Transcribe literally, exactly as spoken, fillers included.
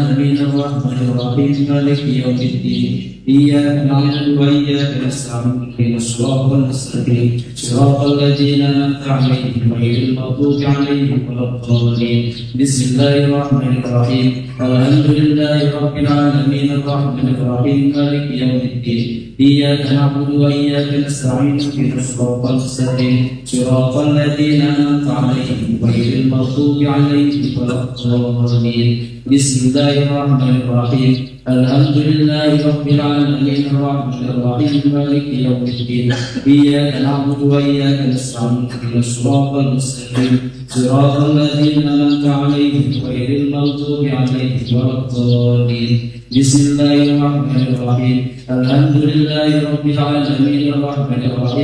العالمين الرحمن الرحيم مالك يوم الدين إياك نعبد وإياك نستعين اهدنا الصراط المستقيم صراط الذين أنعمت عليهم غير المغضوب عليهم ولا الضالين بسم الله الرحمن الرحيم الحمد لله رب العالمين الرحمن الرحيم مالك يوم الدين إياك نعبد وإياك نستعين اهدنا الصراط المستقيم صراط الذين أنعمت عليهم غير المغضوب عليهم ولا الضالين بسم الله الرحمن الرحيم الحمد لله رب العالمين الرحمن الرحيم مالك يوم الدين إياك نعبد وإياك نستعين اهدنا الصراط المستقيم صراط الذين أنعمت عليهم غير المغضوب عليهم ولا الضالين بسم الله الرحمن الرحيم الحمد لله رب العالمين الرحمن الرحيم